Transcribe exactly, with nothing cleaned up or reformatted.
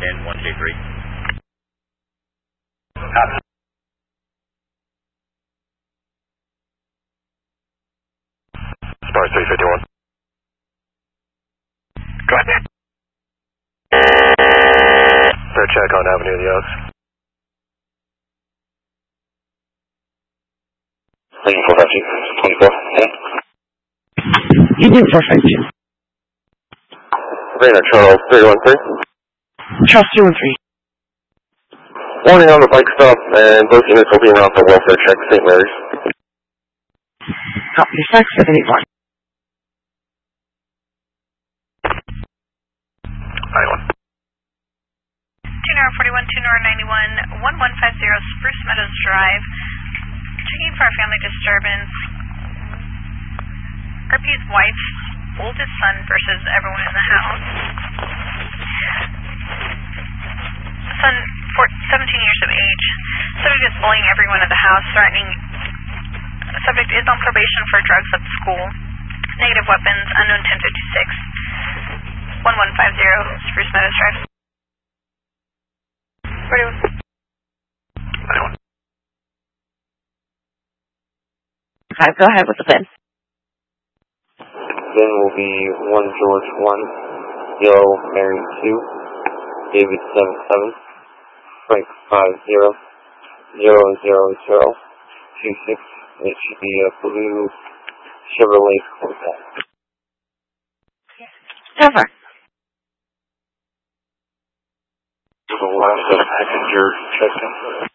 in one two three. Copy. Star three fifty-one. Go ahead. Fair check on Avenue of the Oaks. Range four five two, twenty-four, ten. Union four five two. Radar Charles three one three. Charles three one three. Warning on the bike stop, and both units will be around for welfare check, Saint Mary's. Copy, five seven eight one. ninety-one. two Nora forty-one, two Nora ninety-one, one one five zero Spruce Meadows Drive. Checking for a family disturbance. R P's wife's oldest son versus everyone in the house. Son, seventeen years of age. Subject is bullying everyone at the house, threatening. Subject is on probation for drugs at the school. Negative weapons, unknown ten fifty-six. one one five zero Spruce Meadows Drive. forty-one. ninety-one. Five, go ahead with the pin. Then will be one George one, Yellow Mary two, David seven seven, Frank five zero, zero zero zero, two six. It should be a blue Chevrolet Corvette. Cover. The last passenger checked in.